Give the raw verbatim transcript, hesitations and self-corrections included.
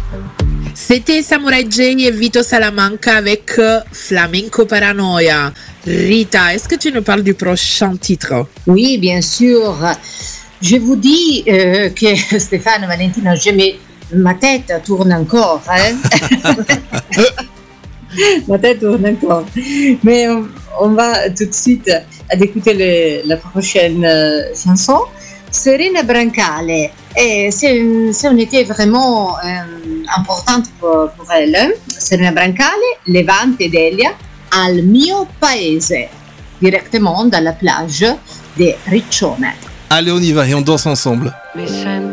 C'était Samurai J et Vito Salamanca avec euh, Flamenco Paranoia. Rita, est-ce que tu nous parles du prochain titre? Oui, bien sûr. Je vous dis euh, que Stéphane, Valentina, je me... ma tête tourne encore. Hein? Ma tête tourne encore. Mais on, on va tout de suite écouter le, la prochaine euh, chanson. Serena Brancale. Et c'est, c'est une été vraiment euh, importante pour, pour elle. Hein? Serena Brancale, Levante Delia, Al mio paese, directement dans la plage de Riccione. Allez, on y va et on danse ensemble.